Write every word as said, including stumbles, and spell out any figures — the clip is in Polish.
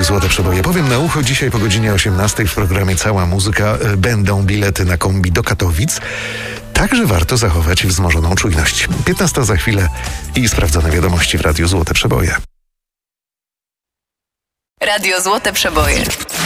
Złote Przeboje. Powiem na ucho, dzisiaj po godzinie osiemnastej w programie Cała Muzyka będą bilety na kombi do Katowic. Także warto zachować wzmożoną czujność. piętnasta za chwilę i sprawdzone wiadomości w Radiu Złote Przeboje. Radio Złote Przeboje.